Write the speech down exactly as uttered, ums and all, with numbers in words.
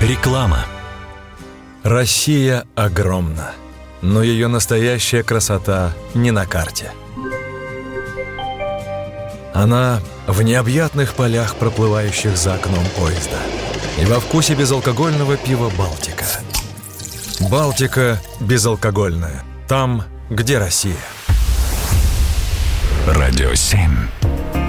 Реклама. Россия огромна, но ее настоящая красота не на карте. Она в необъятных полях, проплывающих за окном поезда, и во вкусе безалкогольного пива «Балтика». «Балтика» безалкогольная. Там, где Россия. Радио семь.